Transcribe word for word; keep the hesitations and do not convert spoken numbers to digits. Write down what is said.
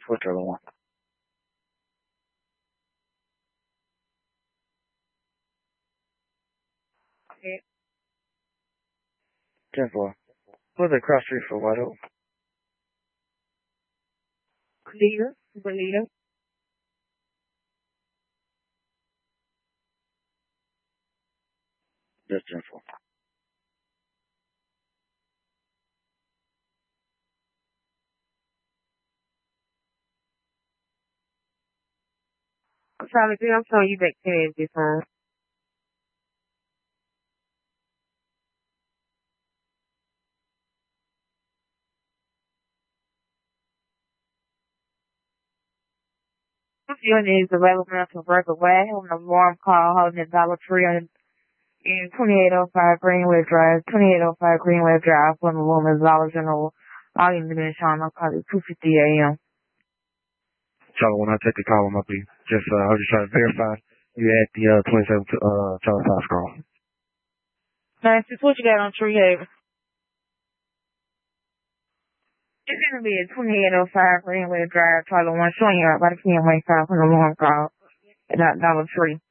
What's the other one? Okay. ten four. What's the cross street for White Oak? Clear. Belita. Just ten four. Charlie, I'm showing you back to this phone. This unit is available to work away on the warm call holding at Dollar Tree on in twenty-eight oh five Greenway Drive, twenty-eight oh five Greenway Drive from the Woman's Dollar General. All you need to Sean, I'll call it two fifty a.m. Charlie, when I take the call, I'm up here. Just, uh, I was just trying to verify you had the, uh, twenty-seven, uh, Charlie Fox call. Nice. Just what you got on Tree Haven? It's going to be at twenty-eight oh five Greenway Drive, Charlie one, showing you out by the Kenway South from the warm call at Dollar Tree.